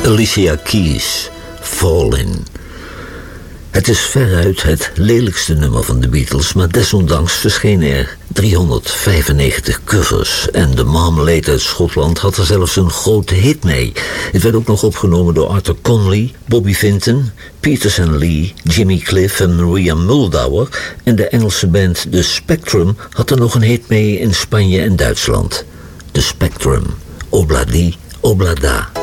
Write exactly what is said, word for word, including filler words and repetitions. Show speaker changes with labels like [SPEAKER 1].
[SPEAKER 1] Alicia Keys, Fallin'. Het is veruit het lelijkste nummer van de Beatles, maar desondanks verschenen er driehonderdvijfennegentig covers en de Marmalade uit Schotland had er zelfs een grote hit mee. Het werd ook nog opgenomen door Arthur Conley, Bobby Vinton, Peterson Lee, Jimmy Cliff en Maria Muldaur en de Engelse band The Spectrum had er nog een hit mee in Spanje en Duitsland. The Spectrum, Obladi, Oblada.